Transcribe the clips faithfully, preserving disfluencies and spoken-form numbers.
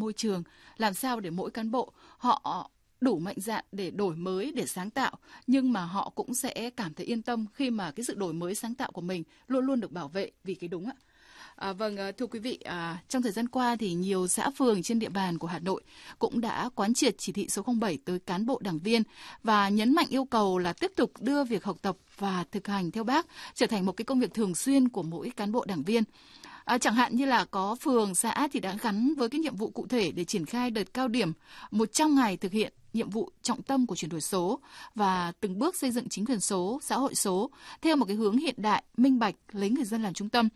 môi trường, làm sao để mỗi cán bộ họ đủ mạnh dạn để đổi mới, để sáng tạo, nhưng mà họ cũng sẽ cảm thấy yên tâm khi mà cái sự đổi mới sáng tạo của mình luôn luôn được bảo vệ vì cái đúng ạ. À, vâng, thưa quý vị, à, trong thời gian qua thì nhiều xã phường trên địa bàn của Hà Nội cũng đã quán triệt chỉ thị số không bảy tới cán bộ đảng viên và nhấn mạnh yêu cầu là tiếp tục đưa việc học tập và thực hành theo Bác trở thành một cái công việc thường xuyên của mỗi cán bộ đảng viên. À, chẳng hạn như là có phường, xã thì đã gắn với cái nhiệm vụ cụ thể để triển khai đợt cao điểm một trăm ngày thực hiện nhiệm vụ trọng tâm của chuyển đổi số và từng bước xây dựng chính quyền số, xã hội số theo một cái hướng hiện đại, minh bạch, lấy người dân làm trung tâm.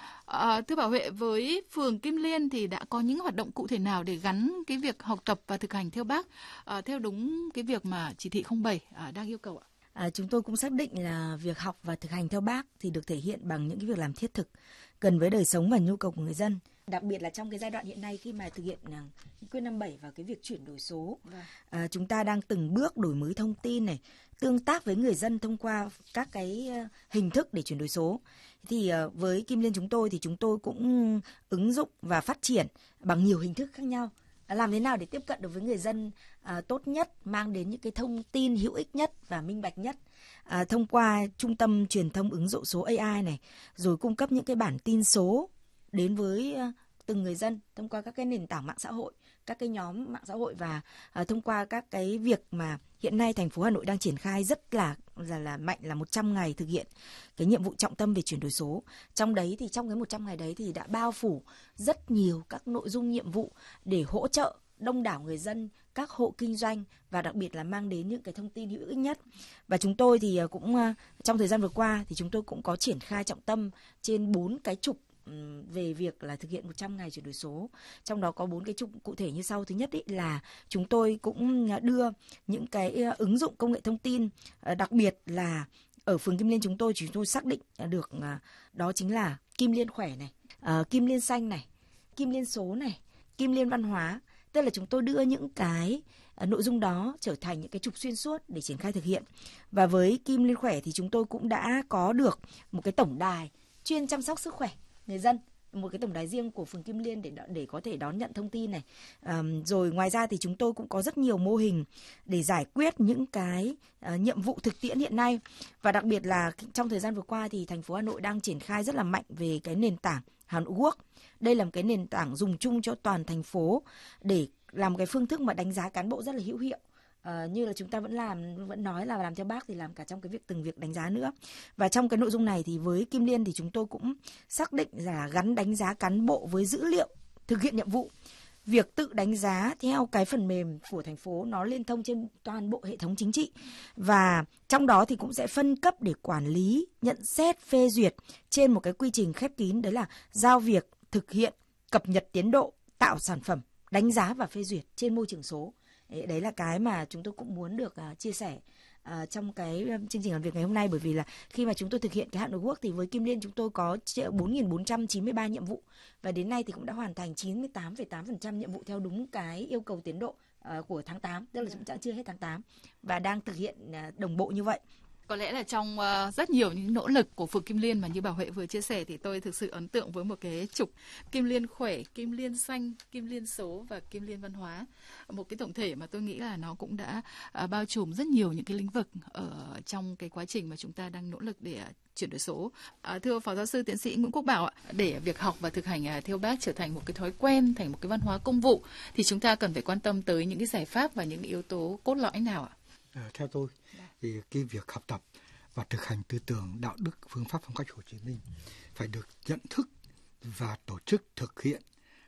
À, thưa Bảo Huệ, với phường Kim Liên thì đã có những hoạt động cụ thể nào để gắn cái việc học tập và thực hành theo Bác à, theo đúng cái việc mà chỉ thị không bảy à, đang yêu cầu ạ? À, chúng tôi cũng xác định là việc học và thực hành theo Bác thì được thể hiện bằng những cái việc làm thiết thực, gần với đời sống và nhu cầu của người dân. Đặc biệt là trong cái giai đoạn hiện nay khi mà thực hiện uh, nghị quyết năm bảy và cái việc chuyển đổi số, uh, chúng ta đang từng bước đổi mới thông tin này, tương tác với người dân thông qua các cái uh, hình thức để chuyển đổi số. Thì uh, với Kim Liên chúng tôi thì chúng tôi cũng ứng dụng và phát triển bằng nhiều hình thức khác nhau. Làm thế nào để tiếp cận được với người dân à, tốt nhất, mang đến những cái thông tin hữu ích nhất và minh bạch nhất à, thông qua trung tâm truyền thông ứng dụng số a i này, rồi cung cấp những cái bản tin số đến với à, từng người dân thông qua các cái nền tảng mạng xã hội, các cái nhóm mạng xã hội và à, thông qua các cái việc mà hiện nay thành phố Hà Nội đang triển khai rất là là là mạnh là một trăm ngày thực hiện cái nhiệm vụ trọng tâm về chuyển đổi số. Trong đấy thì trong cái một trăm ngày đấy thì đã bao phủ rất nhiều các nội dung nhiệm vụ để hỗ trợ đông đảo người dân, các hộ kinh doanh và đặc biệt là mang đến những cái thông tin hữu ích nhất. Và chúng tôi thì cũng trong thời gian vừa qua thì chúng tôi cũng có triển khai trọng tâm trên bốn cái trục về việc là thực hiện một trăm ngày chuyển đổi số. Trong đó có bốn cái trục cụ thể như sau. Thứ nhất ý là chúng tôi cũng đưa những cái ứng dụng công nghệ thông tin, đặc biệt là ở phường Kim Liên chúng tôi chúng tôi xác định được đó chính là Kim Liên khỏe này, Kim Liên xanh này, Kim Liên số này, Kim Liên văn hóa. Tức là chúng tôi đưa những cái nội dung đó trở thành những cái trục xuyên suốt để triển khai thực hiện. Và với Kim Liên khỏe thì chúng tôi cũng đã có được một cái tổng đài chuyên chăm sóc sức khỏe người dân, một cái tổng đài riêng của phường Kim Liên để để có thể đón nhận thông tin này. À, rồi ngoài ra thì chúng tôi cũng có rất nhiều mô hình để giải quyết những cái uh, nhiệm vụ thực tiễn hiện nay. Và đặc biệt là trong thời gian vừa qua thì thành phố Hà Nội đang triển khai rất là mạnh về cái nền tảng Hà Nội Work. Đây là một cái nền tảng dùng chung cho toàn thành phố để làm một cái phương thức mà đánh giá cán bộ rất là hữu hiệu. Uh, như là chúng ta vẫn làm vẫn nói là làm theo Bác thì làm cả trong cái việc từng việc đánh giá nữa. Và trong cái nội dung này thì với Kim Liên thì chúng tôi cũng xác định là gắn đánh giá cán bộ với dữ liệu thực hiện nhiệm vụ. Việc tự đánh giá theo cái phần mềm của thành phố nó liên thông trên toàn bộ hệ thống chính trị. Và trong đó thì cũng sẽ phân cấp để quản lý, nhận xét, phê duyệt trên một cái quy trình khép kín. Đấy là giao việc, thực hiện, cập nhật tiến độ, tạo sản phẩm, đánh giá và phê duyệt trên môi trường số. Đấy là cái mà chúng tôi cũng muốn được uh, chia sẻ uh, trong cái um, chương trình làm việc ngày hôm nay. Bởi vì là khi mà chúng tôi thực hiện cái Hà Nội Work thì với Kim Liên chúng tôi có bốn nghìn bốn trăm chín mươi ba nhiệm vụ. Và đến nay thì cũng đã hoàn thành chín mươi tám phẩy tám phần trăm nhiệm vụ theo đúng cái yêu cầu tiến độ uh, của tháng tám. Tức là chúng ta chưa hết tháng tám và đang thực hiện uh, đồng bộ như vậy. Có lẽ là trong uh, rất nhiều những nỗ lực của phường Kim Liên mà như Bảo Huệ vừa chia sẻ thì tôi thực sự ấn tượng với một cái trục Kim Liên khỏe, Kim Liên xanh, Kim Liên số và Kim Liên văn hóa. Một cái tổng thể mà tôi nghĩ là nó cũng đã uh, bao trùm rất nhiều những cái lĩnh vực ở trong cái quá trình mà chúng ta đang nỗ lực để uh, chuyển đổi số. À, thưa Phó Giáo sư Tiến sĩ Nguyễn Quốc Bảo ạ, để việc học và thực hành uh, theo Bác trở thành một cái thói quen, thành một cái văn hóa công vụ thì chúng ta cần phải quan tâm tới những cái giải pháp và những yếu tố cốt lõi nào ạ? À, theo tôi thì cái việc học tập và thực hành tư tưởng đạo đức phương pháp phong cách Hồ Chí Minh phải được nhận thức và tổ chức thực hiện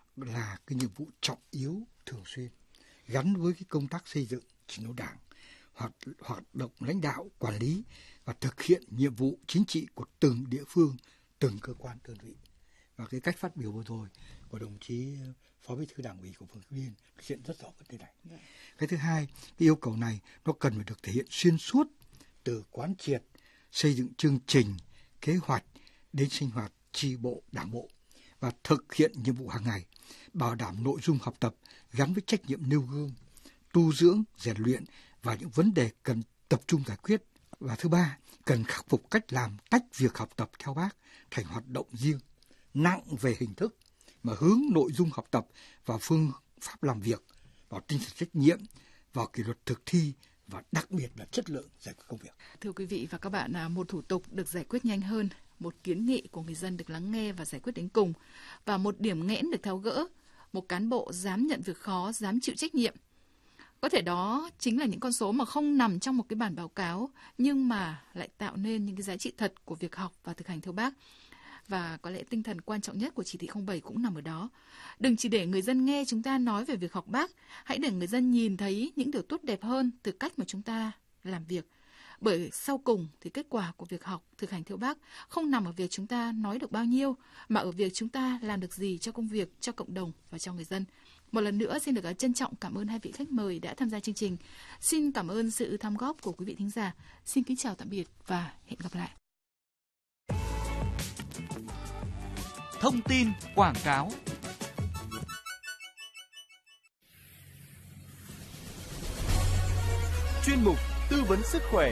là cái nhiệm vụ trọng yếu thường xuyên gắn với cái công tác xây dựng chỉnh đốn Đảng, hoạt hoạt động lãnh đạo quản lý và thực hiện nhiệm vụ chính trị của từng địa phương, từng cơ quan đơn vị. Và cái cách phát biểu vừa rồi của đồng chí Phó Bí thư Đảng ủy của phường Kim Liên thực hiện rất rõ vấn đề này. Yeah. Cái thứ hai, cái yêu cầu này nó cần phải được thể hiện xuyên suốt từ quán triệt, xây dựng chương trình, kế hoạch đến sinh hoạt chi bộ, đảng bộ và thực hiện nhiệm vụ hàng ngày, bảo đảm nội dung học tập gắn với trách nhiệm nêu gương, tu dưỡng, rèn luyện và những vấn đề cần tập trung giải quyết. Và thứ ba, cần khắc phục cách làm tách việc học tập theo Bác thành hoạt động riêng, nặng về hình thức mà hướng nội dung học tập và phương pháp làm việc, vào tinh thần trách nhiệm, vào kỷ luật thực thi và đặc biệt là chất lượng giải quyết công việc. Thưa quý vị và các bạn, một thủ tục được giải quyết nhanh hơn, một kiến nghị của người dân được lắng nghe và giải quyết đến cùng, và một điểm nghẽn được tháo gỡ, một cán bộ dám nhận việc khó, dám chịu trách nhiệm. Có thể đó chính là những con số mà không nằm trong một cái bản báo cáo, nhưng mà lại tạo nên những cái giá trị thật của việc học và thực hành theo Bác. Và có lẽ tinh thần quan trọng nhất của chỉ thị không bảy cũng nằm ở đó. Đừng chỉ để người dân nghe chúng ta nói về việc học Bác, hãy để người dân nhìn thấy những điều tốt đẹp hơn từ cách mà chúng ta làm việc. Bởi sau cùng thì kết quả của việc học, thực hành theo Bác không nằm ở việc chúng ta nói được bao nhiêu, mà ở việc chúng ta làm được gì cho công việc, cho cộng đồng và cho người dân. Một lần nữa xin được trân trọng cảm ơn hai vị khách mời đã tham gia chương trình. Xin cảm ơn sự tham góp của quý vị thính giả. Xin kính chào tạm biệt và hẹn gặp lại. Thông tin quảng cáo. Chuyên mục tư vấn sức khỏe.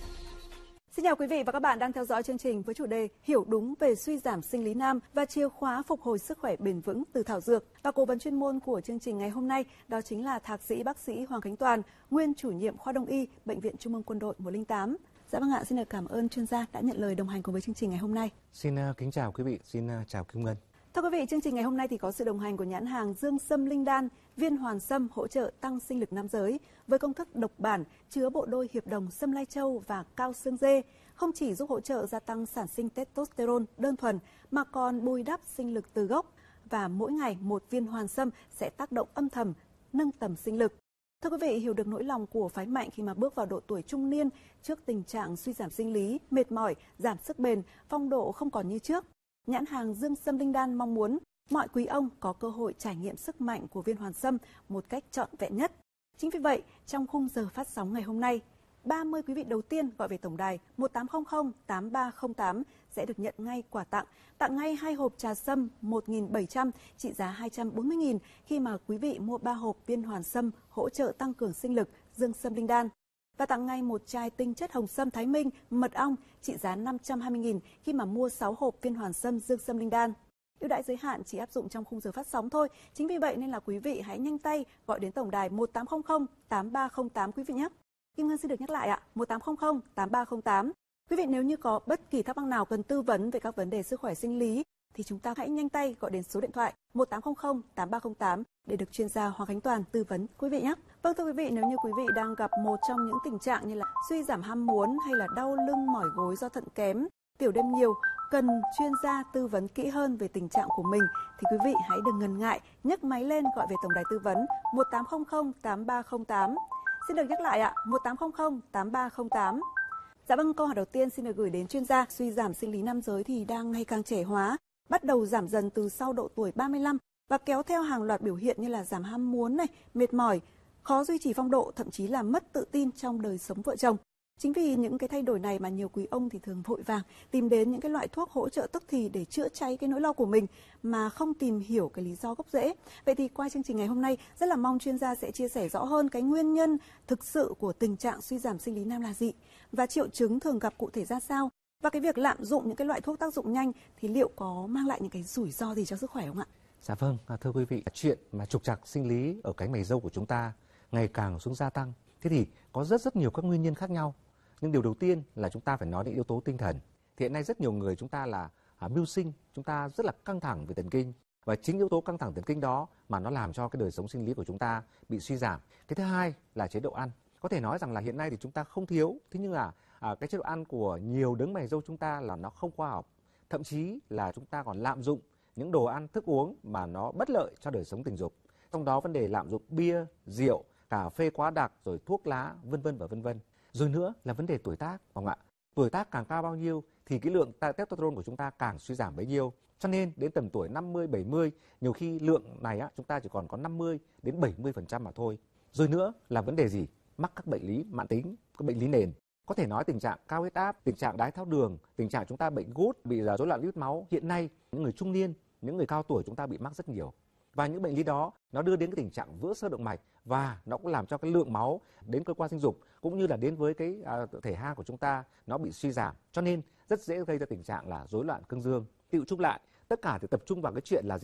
Xin chào quý vị và các bạn đang theo dõi chương trình với chủ đề Hiểu đúng về suy giảm sinh lý nam và chìa khóa phục hồi sức khỏe bền vững từ thảo dược. Và cố vấn chuyên môn của chương trình ngày hôm nay đó chính là Thạc sĩ bác sĩ Hoàng Khánh Toàn, nguyên chủ nhiệm khoa Đông y, Bệnh viện Trung ương Quân đội một không tám. Dạ vâng ạ, xin được cảm ơn chuyên gia đã nhận lời đồng hành cùng với chương trình ngày hôm nay. Xin uh, kính chào quý vị, xin uh, chào Kim Ngân. Thưa quý vị, chương trình ngày hôm nay thì có sự đồng hành của nhãn hàng Dương Sâm Linh Đan, viên hoàn sâm hỗ trợ tăng sinh lực nam giới với công thức độc bản chứa bộ đôi hiệp đồng sâm lai châu và cao xương dê, không chỉ giúp hỗ trợ gia tăng sản sinh testosterone đơn thuần mà còn bồi đắp sinh lực từ gốc, và mỗi ngày một viên hoàn sâm sẽ tác động âm thầm nâng tầm sinh lực. Thưa quý vị, hiểu được nỗi lòng của phái mạnh khi mà bước vào độ tuổi trung niên trước tình trạng suy giảm sinh lý, mệt mỏi, giảm sức bền, phong độ không còn như trước, nhãn hàng Dương Sâm Linh Đan mong muốn mọi quý ông có cơ hội trải nghiệm sức mạnh của viên hoàn sâm một cách trọn vẹn nhất. Chính vì vậy, trong khung giờ phát sóng ngày hôm nay, ba mươi quý vị đầu tiên gọi về tổng đài một tám không không tám ba không tám sẽ được nhận ngay quà tặng, tặng ngay hai hộp trà sâm một nghìn bảy trăm trị giá hai trăm bốn mươi nghìn khi mà quý vị mua ba hộp viên hoàn sâm hỗ trợ tăng cường sinh lực Dương Sâm Linh Đan, và tặng ngay một chai tinh chất hồng sâm Thái Minh mật ong trị giá năm trăm hai mươi nghìn khi mà mua sáu hộp viên hoàn sâm Dương Sâm Linh Đan. Ưu đãi giới hạn chỉ áp dụng trong khung giờ phát sóng thôi. Chính vì vậy nên là quý vị hãy nhanh tay gọi đến tổng đài một tám không không tám ba không tám quý vị nhé. Kim Ngân xin được nhắc lại ạ, một tám không không tám ba không tám. Quý vị nếu như có bất kỳ thắc mắc nào cần tư vấn về các vấn đề sức khỏe sinh lý thì chúng ta hãy nhanh tay gọi đến số điện thoại một tám không không tám ba không tám để được chuyên gia Hoàng Khánh Toàn tư vấn quý vị nhé. Vâng, thưa quý vị, nếu như quý vị đang gặp một trong những tình trạng như là suy giảm ham muốn hay là đau lưng mỏi gối do thận kém, tiểu đêm nhiều, cần chuyên gia tư vấn kỹ hơn về tình trạng của mình thì quý vị hãy đừng ngần ngại nhấc máy lên gọi về tổng đài tư vấn một tám không không tám ba không tám. Xin được nhắc lại ạ, một tám không không tám ba không tám. Dạ vâng, câu hỏi đầu tiên xin được gửi đến chuyên gia. Suy giảm sinh lý nam giới thì đang ngày càng trẻ hóa, bắt đầu giảm dần từ sau độ tuổi ba mươi lăm và kéo theo hàng loạt biểu hiện như là giảm ham muốn này, mệt mỏi, khó duy trì phong độ, thậm chí là mất tự tin trong đời sống vợ chồng. Chính vì những cái thay đổi này mà nhiều quý ông thì thường vội vàng tìm đến những cái loại thuốc hỗ trợ tức thì để chữa cháy cái nỗi lo của mình mà không tìm hiểu cái lý do gốc rễ. Vậy thì qua chương trình ngày hôm nay rất là mong chuyên gia sẽ chia sẻ rõ hơn cái nguyên nhân thực sự của tình trạng suy giảm sinh lý nam là gì và triệu chứng thường gặp cụ thể ra sao, và cái việc lạm dụng những cái loại thuốc tác dụng nhanh thì liệu có mang lại những cái rủi ro gì cho sức khỏe không ạ? Dạ vâng, thưa quý vị, chuyện mà trục trặc sinh lý ở cánh mày râu của chúng ta ngày càng xuống gia tăng. Thế thì có rất rất nhiều các nguyên nhân khác nhau. Nhưng điều đầu tiên là chúng ta phải nói đến yếu tố tinh thần. Thì hiện nay rất nhiều người chúng ta là à, mưu sinh, chúng ta rất là căng thẳng về thần kinh. Và chính yếu tố căng thẳng thần kinh đó mà nó làm cho cái đời sống sinh lý của chúng ta bị suy giảm. Cái thứ hai là chế độ ăn. Có thể nói rằng là hiện nay thì chúng ta không thiếu, thế nhưng là à, cái chế độ ăn của nhiều đấng mày râu chúng ta là nó không khoa học. Thậm chí là chúng ta còn lạm dụng những đồ ăn, thức uống mà nó bất lợi cho đời sống tình dục. Trong đó vấn đề lạm dụng bia, rượu, cà phê quá đặc, rồi thuốc lá, vân vân và vân vân. Rồi nữa là vấn đề tuổi tác, không ạ? Tuổi tác càng cao bao nhiêu thì cái lượng testosterone của chúng ta càng suy giảm bấy nhiêu. Cho nên đến tầm tuổi năm mươi, bảy mươi, nhiều khi lượng này á, chúng ta chỉ còn có năm mươi đến bảy mươi phần trăm mà thôi. Rồi nữa là vấn đề gì? Mắc các bệnh lý mãn tính, các bệnh lý nền. Có thể nói tình trạng cao huyết áp, tình trạng đái tháo đường, tình trạng chúng ta bệnh gút, bị rối loạn lipid máu. Hiện nay những người trung niên, những người cao tuổi chúng ta bị mắc rất nhiều. Và những bệnh lý đó nó đưa đến cái tình trạng vữa xơ động mạch và nó cũng làm cho cái lượng máu đến cơ quan sinh dục cũng như là đến với cái à, thể ha của chúng ta nó bị suy giảm. Cho nên rất dễ gây ra tình trạng là rối loạn cương dương. Tựu chung lại, tất cả thì tập trung vào cái chuyện là gì?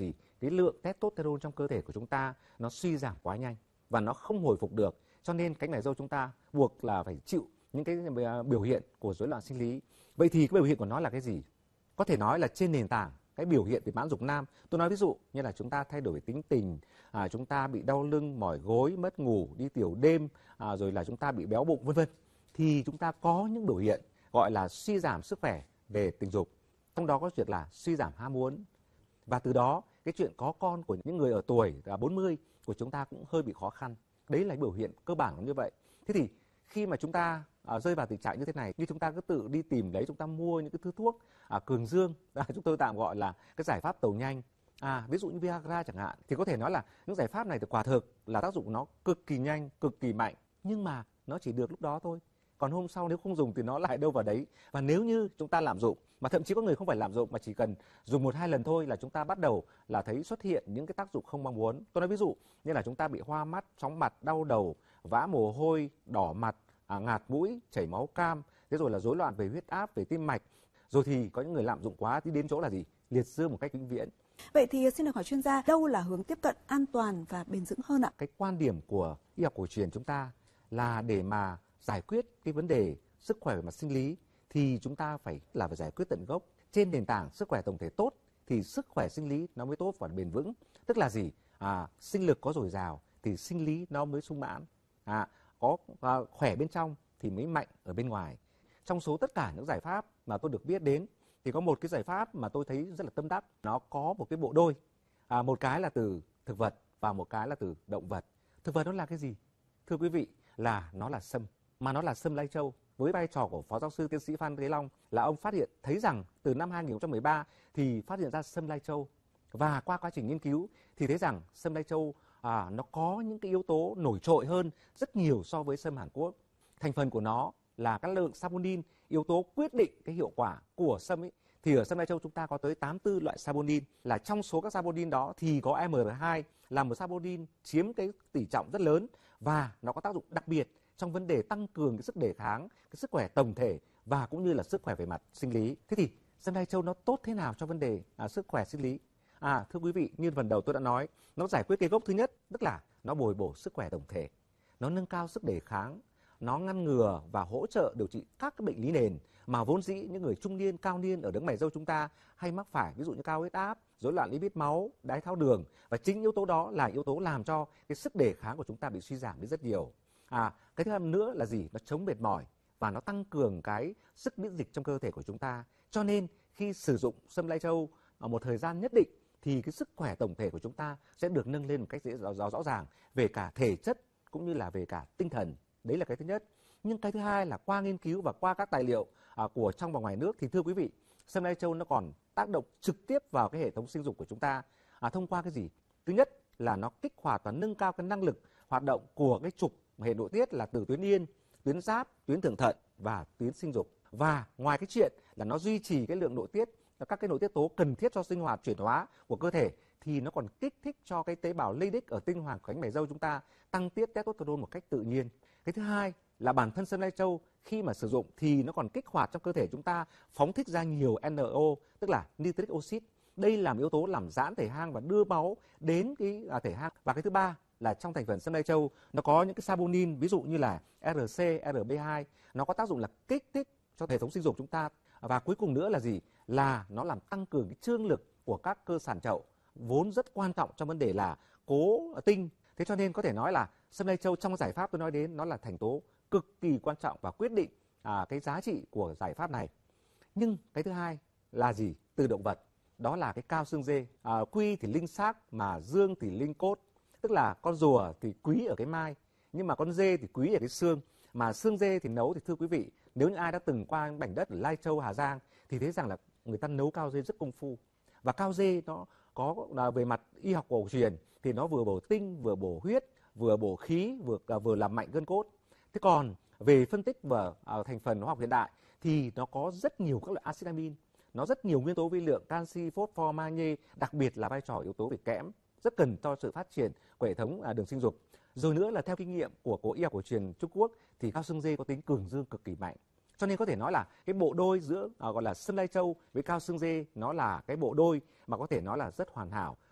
cái lượng testosterone trong cơ thể của chúng ta nó suy giảm quá nhanh và nó không hồi phục được, cho nên cánh mày râu chúng ta buộc là phải chịu những cái biểu hiện của rối loạn sinh lý. Vậy thì cái biểu hiện của nó là cái gì? Có thể nói là trên nền tảng cái biểu hiện về mãn dục nam, tôi nói ví dụ như là chúng ta thay đổi tính tình, à, chúng ta bị đau lưng, mỏi gối, mất ngủ, đi tiểu đêm, à, rồi là chúng ta bị béo bụng vân vân, thì chúng ta có những biểu hiện gọi là suy giảm sức khỏe về tình dục, trong đó có việc là suy giảm ham muốn, và từ đó cái chuyện có con của những người ở tuổi là bốn mươi của chúng ta cũng hơi bị khó khăn. Đấy là biểu hiện cơ bản như vậy. Thế thì khi mà chúng ta à, rơi vào tình trạng như thế này, như chúng ta cứ tự đi tìm lấy, chúng ta mua những cái thứ thuốc à, cường dương, à, chúng tôi tạm gọi là cái giải pháp tẩu nhanh, à, ví dụ như Viagra chẳng hạn, thì có thể nói là những giải pháp này thì quả thực là tác dụng nó cực kỳ nhanh, cực kỳ mạnh, nhưng mà nó chỉ được lúc đó thôi. Còn hôm sau nếu không dùng thì nó lại đâu vào đấy. Và nếu như chúng ta lạm dụng, mà thậm chí có người không phải lạm dụng mà chỉ cần dùng một hai lần thôi là chúng ta bắt đầu là thấy xuất hiện những cái tác dụng không mong muốn. Tôi nói ví dụ như là chúng ta bị hoa mắt, chóng mặt, đau đầu, vã mồ hôi, đỏ mặt, à, ngạt mũi, chảy máu cam, thế rồi là rối loạn về huyết áp, về tim mạch. Rồi thì có những người lạm dụng quá thì đến chỗ là gì? Liệt dương một cách vĩnh viễn. Vậy thì xin được hỏi chuyên gia, đâu là hướng tiếp cận an toàn và bền vững hơn ạ? Cái quan điểm của y học cổ truyền chúng ta là để mà giải quyết cái vấn đề sức khỏe về mặt sinh lý thì chúng ta phải là phải giải quyết tận gốc. Trên nền tảng sức khỏe tổng thể tốt thì sức khỏe sinh lý nó mới tốt và bền vững. Tức là gì? À, sinh lực có dồi dào thì sinh lý nó mới sung mãn. À, có à, khỏe bên trong thì mới mạnh ở bên ngoài. Trong số tất cả những giải pháp mà tôi được biết đến thì có một cái giải pháp mà tôi thấy rất là tâm đắc. Nó có một cái bộ đôi. À, một cái là từ thực vật và một cái là từ động vật. Thực vật nó là cái gì? Thưa quý vị, là nó là sâm. Mà nó là sâm lai châu. Với vai trò của Phó Giáo sư Tiến sĩ Phan Thế Long là ông phát hiện thấy rằng từ năm hai nghìn không trăm mười ba thì phát hiện ra sâm lai châu. Và qua quá trình nghiên cứu thì thấy rằng sâm lai châu à, nó có những cái yếu tố nổi trội hơn rất nhiều so với sâm Hàn Quốc. Thành phần của nó là các lượng saponin, yếu tố quyết định cái hiệu quả của sâm ấy. Thì ở sâm lai châu chúng ta có tới tám mươi tư loại saponin, là trong số các saponin đó thì có em rờ hai là một saponin chiếm cái tỷ trọng rất lớn và nó có tác dụng đặc biệt trong vấn đề tăng cường cái sức đề kháng, cái sức khỏe tổng thể và cũng như là sức khỏe về mặt sinh lý. Thế thì sâm lai châu nó tốt thế nào cho vấn đề à, sức khỏe sinh lý? À, thưa quý vị, như phần đầu tôi đã nói, nó giải quyết cái gốc thứ nhất, tức là nó bồi bổ sức khỏe tổng thể, nó nâng cao sức đề kháng, nó ngăn ngừa và hỗ trợ điều trị các cái bệnh lý nền mà vốn dĩ những người trung niên, cao niên ở đấng mày râu chúng ta hay mắc phải, ví dụ như cao huyết áp, rối loạn lipid máu, đái tháo đường, và chính yếu tố đó là yếu tố làm cho cái sức đề kháng của chúng ta bị suy giảm đi rất nhiều. À, cái thứ hai nữa là gì? Nó chống mệt mỏi và nó tăng cường cái sức miễn dịch trong cơ thể của chúng ta. Cho nên khi sử dụng sâm lai châu ở một thời gian nhất định thì cái sức khỏe tổng thể của chúng ta sẽ được nâng lên một cách dễ rõ, rõ ràng về cả thể chất cũng như là về cả tinh thần. Đấy là cái thứ nhất. Nhưng cái thứ hai là qua nghiên cứu và qua các tài liệu à, của trong và ngoài nước thì thưa quý vị, sâm lai châu nó còn tác động trực tiếp vào cái hệ thống sinh dục của chúng ta à, thông qua cái gì? Thứ nhất là nó kích hoạt và nâng cao cái năng lực hoạt động của cái trục hệ nội tiết là từ tuyến yên, tuyến giáp, tuyến thượng thận và tuyến sinh dục. Và ngoài cái chuyện là nó duy trì cái lượng nội tiết, các cái nội tiết tố cần thiết cho sinh hoạt chuyển hóa của cơ thể, thì nó còn kích thích cho cái tế bào Leydig ở tinh hoàng cánh mày râu chúng ta tăng tiết testosterone một cách tự nhiên. Cái thứ hai là bản thân sâm lai châu khi mà sử dụng thì nó còn kích hoạt trong cơ thể chúng ta phóng thích ra nhiều en o, tức là nitric oxide. Đây là một yếu tố làm giãn thể hang và đưa máu đến cái à, thể hang. Và cái thứ ba là trong thành phần sâm lai châu nó có những cái saponin, ví dụ như là rờ xê, rờ bê hai, nó có tác dụng là kích thích cho hệ thống sinh dục chúng ta. Và cuối cùng nữa là gì? Là nó làm tăng cường cái trương lực của các cơ sản chậu, vốn rất quan trọng trong vấn đề là cố tinh. Thế cho nên có thể nói là sâm lai châu trong giải pháp tôi nói đến nó là thành tố cực kỳ quan trọng và quyết định à, cái giá trị của giải pháp này. Nhưng cái thứ hai là gì? Từ động vật, đó là cái cao xương dê. À, quy thì linh xác mà dương thì linh cốt, tức là con rùa thì quý ở cái mai, nhưng mà con dê thì quý ở cái xương. Mà xương dê thì nấu thì thưa quý vị, nếu như ai đã từng qua mảnh đất ở Lai Châu, Hà Giang thì thấy rằng là người ta nấu cao dê rất công phu. Và cao dê nó có là về mặt y học cổ truyền thì nó vừa bổ tinh, vừa bổ huyết, vừa bổ khí, vừa vừa làm mạnh gân cốt. Thế còn về phân tích và uh, thành phần hóa học hiện đại thì nó có rất nhiều các loại axit amin, nó rất nhiều nguyên tố vi lượng canxi, phosphor, magie, đặc biệt là vai trò yếu tố về kẽm rất cần cho sự phát triển của hệ thống uh, đường sinh dục. Rồi nữa là theo kinh nghiệm của cổ y học cổ truyền Trung Quốc thì cao xương dê có tính cường dương cực kỳ mạnh. Cho nên có thể nói là cái bộ đôi giữa uh, gọi là sâm lai châu với cao xương dê nó là cái bộ đôi mà có thể nói là rất hoàn hảo.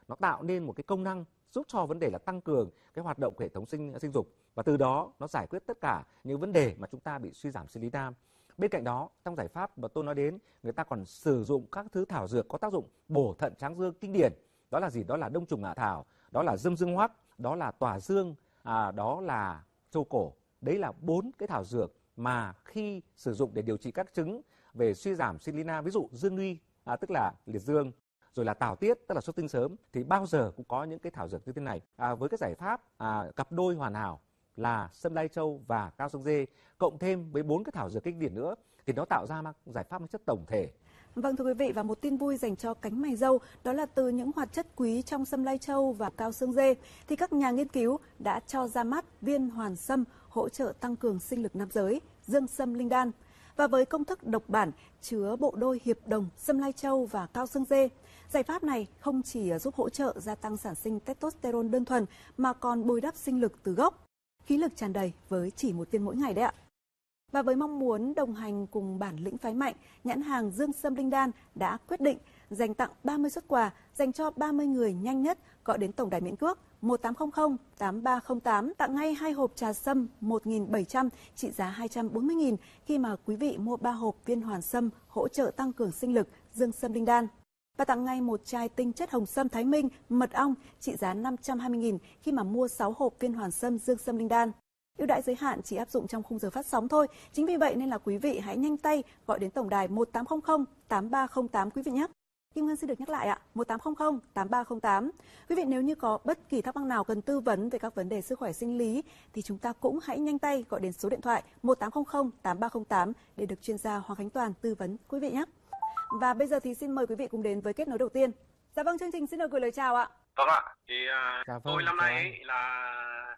nó tạo nên một cái công năng giúp cho vấn đề là tăng cường cái hoạt động của hệ thống sinh sinh dục, và từ đó nó giải quyết tất cả những vấn đề mà chúng ta bị suy giảm sinh lý nam. Bên cạnh đó, trong giải pháp mà tôi nói đến, người ta còn sử dụng các thứ thảo dược có tác dụng bổ thận tráng dương kinh điển. Đó là gì? Đó là đông trùng hạ thảo, đó là dâm dương hoắc, đó là tỏa dương, à, đó là châu cổ. Đấy là bốn cái thảo dược mà khi sử dụng để điều trị các chứng về suy giảm sinh lý nam, ví dụ dương nguy, à, tức là liệt dương, rồi là tảo tiết, tức là xuất tinh sớm, thì bao giờ cũng có những cái thảo dược như thế này. À, với cái giải pháp à, cặp đôi hoàn hảo là sâm lai châu và cao xương dê, cộng thêm với bốn cái thảo dược kinh điển nữa, thì nó tạo ra giải pháp mang chất tổng thể. Vâng, thưa quý vị, và một tin vui dành cho cánh mày râu, đó là từ những hoạt chất quý trong sâm lai châu và cao xương dê, thì các nhà nghiên cứu đã cho ra mắt viên hoàn sâm hỗ trợ tăng cường sinh lực nam giới, dương sâm linh đan. Và với công thức độc bản chứa bộ đôi hiệp đồng sâm lai châu và cao xương dê, giải pháp này không chỉ giúp hỗ trợ gia tăng sản sinh testosterone đơn thuần mà còn bồi đắp sinh lực từ gốc, khí lực tràn đầy với chỉ một viên mỗi ngày đấy ạ. Và với mong muốn đồng hành cùng bản lĩnh phái mạnh, nhãn hàng Dương Sâm Linh Đan đã quyết định dành tặng ba mươi suất quà dành cho ba mươi người nhanh nhất gọi đến tổng đài miễn cước một tám không không tám ba không tám, tặng ngay hai hộp trà sâm một nghìn bảy trăm trị giá hai trăm bốn mươi nghìn khi mà quý vị mua ba hộp viên hoàn sâm hỗ trợ tăng cường sinh lực Dương Sâm Linh Đan. Và tặng ngay một chai tinh chất hồng sâm Thái Minh mật ong trị giá năm trăm hai mươi nghìn khi mà mua sáu hộp viên hoàn sâm Dương Sâm Linh Đan. Ưu đãi giới hạn chỉ áp dụng trong khung giờ phát sóng thôi. Chính vì vậy nên là quý vị hãy nhanh tay gọi đến tổng đài một tám không không tám ba không tám quý vị nhé. Kim Ngân xin được nhắc lại ạ, một tám không không tám ba không tám. Quý vị nếu như có bất kỳ thắc mắc nào cần tư vấn về các vấn đề sức khỏe sinh lý thì chúng ta cũng hãy nhanh tay gọi đến số điện thoại một tám không không tám ba không tám để được chuyên gia Hoàng Khánh Toàn tư vấn quý vị nhé. Và bây giờ thì xin mời quý vị cùng đến với kết nối đầu tiên. Dạ vâng, chương trình xin được gửi lời chào ạ. Vâng ạ, thì uh, dạ vâng, tôi năm nay ấy là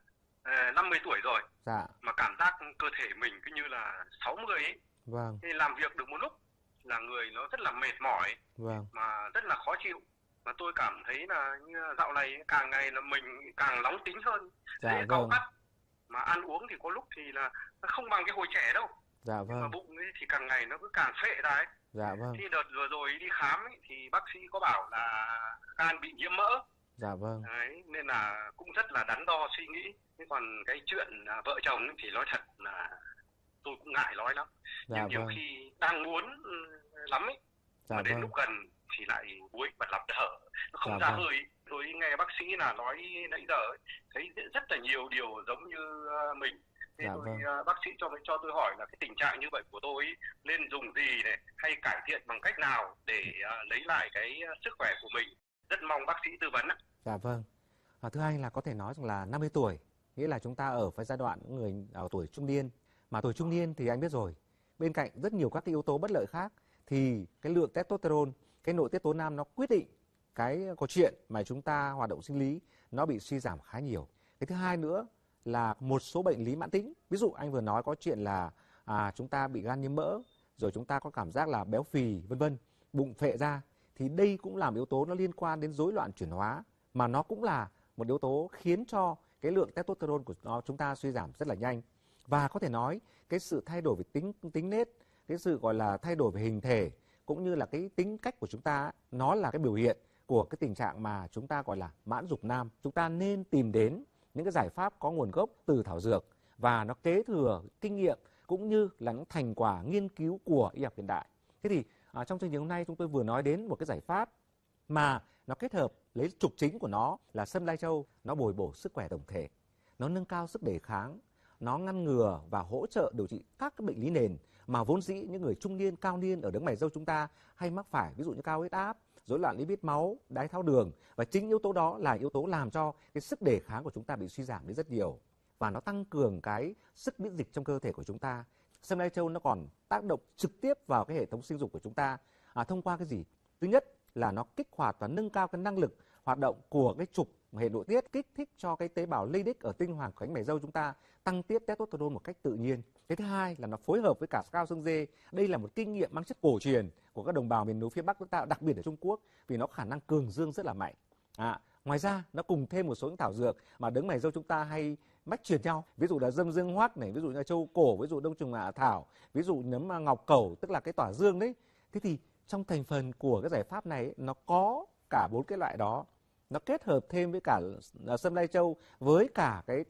uh, năm mươi tuổi rồi, dạ. mà cảm giác cơ thể mình cứ như là sáu mươi ấy. Vâng. Thì làm việc được một lúc là người nó rất là mệt mỏi, vâng. mà rất là khó chịu. Mà tôi cảm thấy là như dạo này càng ngày là mình càng nóng tính hơn, dạ, dễ vâng. cáu gắt. Mà ăn uống thì có lúc thì là nó không bằng cái hồi trẻ đâu. Dạ vâng. Mà bụng ấy thì càng ngày nó cứ càng phệ ra ấy. Dạ vâng. Thì đợt vừa rồi đi khám ấy, thì bác sĩ có bảo là gan bị nhiễm mỡ. Dạ vâng. Đấy, nên là cũng rất là đắn đo suy nghĩ. Thế còn cái chuyện à, vợ chồng ấy, thì nói thật là tôi cũng ngại nói lắm. Dạ Nhưng nhiều vâng. khi đang muốn lắm ấy, dạ mà đến vâng. lúc gần thì lại bối bật lập thở, nó không dạ ra vâng. hơi. Tôi nghe bác sĩ là nói nãy giờ ấy, thấy rất là nhiều điều giống như mình. Thế dạ tôi vâng. bác sĩ cho cho tôi hỏi là cái tình trạng như vậy của tôi ấy, nên dùng gì này, hay cải thiện bằng cách nào để uh, lấy lại cái sức khỏe của mình. Rất mong bác sĩ tư vấn ạ. Dạ vâng. À, thưa anh là có thể nói rằng là năm mươi tuổi, nghĩa là chúng ta ở phải giai đoạn người ở tuổi trung niên. Mà tuổi trung niên thì anh biết rồi, bên cạnh rất nhiều các cái yếu tố bất lợi khác thì cái lượng testosterone, cái nội tiết tố nam nó quyết định cái câu chuyện mà chúng ta hoạt động sinh lý nó bị suy giảm khá nhiều. Cái thứ hai nữa là một số bệnh lý mãn tính. Ví dụ anh vừa nói có chuyện là à, chúng ta bị gan nhiễm mỡ, rồi chúng ta có cảm giác là béo phì vân vân, bụng phệ ra, thì đây cũng là một yếu tố nó liên quan đến rối loạn chuyển hóa, mà nó cũng là một yếu tố khiến cho cái lượng testosterone của nó chúng ta suy giảm rất là nhanh. Và có thể nói cái sự thay đổi về tính tính nết, cái sự gọi là thay đổi về hình thể cũng như là cái tính cách của chúng ta, nó là cái biểu hiện của cái tình trạng mà chúng ta gọi là mãn dục nam. Chúng ta nên tìm đến những cái giải pháp có nguồn gốc từ thảo dược và nó kế thừa kinh nghiệm cũng như là những thành quả nghiên cứu của y học hiện đại. Thế thì à, trong chương trình hôm nay chúng tôi vừa nói đến một cái giải pháp mà nó kết hợp lấy trục chính của nó là sâm lai châu, nó bồi bổ sức khỏe tổng thể, nó nâng cao sức đề kháng, nó ngăn ngừa và hỗ trợ điều trị các cái bệnh lý nền mà vốn dĩ những người trung niên, cao niên ở đấng mày râu chúng ta hay mắc phải, ví dụ như cao huyết áp, rối loạn lipid máu, đái tháo đường, và chính yếu tố đó là yếu tố làm cho cái sức đề kháng của chúng ta bị suy giảm đi rất nhiều, và nó tăng cường cái sức miễn dịch trong cơ thể của chúng ta. Sâm lai châu nó còn tác động trực tiếp vào cái hệ thống sinh dục của chúng ta à, thông qua cái gì? Thứ nhất là nó kích hoạt và nâng cao cái năng lực hoạt động của cái trục hệ nội tiết, kích thích cho cái tế bào Leydig ở tinh hoàng của cánh mày râu chúng ta tăng tiết testosterone một cách tự nhiên. Cái thứ hai là nó phối hợp với cả cao xương dê. Đây là một kinh nghiệm mang chất cổ truyền của các đồng bào miền núi phía Bắc chúng ta, đặc biệt ở Trung Quốc, vì nó có khả năng cường dương rất là mạnh. À, ngoài ra nó cùng thêm một số những thảo dược mà đấng mày râu chúng ta hay mách truyền nhau, ví dụ là dâm dương hoắc này, ví dụ như châu cổ, ví dụ đông trùng hạ thảo, ví dụ nấm ngọc cẩu, tức là cái tỏa dương đấy. Thế thì trong thành phần của cái giải pháp này nó có cả bốn cái loại đó, nó kết hợp thêm với cả sâm lai châu với cả cái